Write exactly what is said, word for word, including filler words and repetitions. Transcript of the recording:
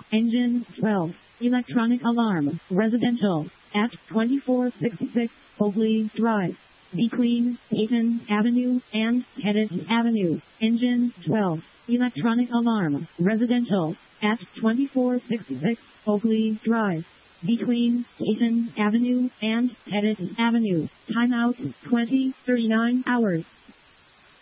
Engine twelve. Electronic alarm. Residential. At twenty-four sixty-six Oakley Drive. Between Peyton Avenue and Pettit Avenue. Engine twelve. Electronic alarm. Residential. At twenty-four sixty-six Oakley Drive. Between Peyton Avenue and Pettit Avenue. Timeout twenty thirty-nine hours.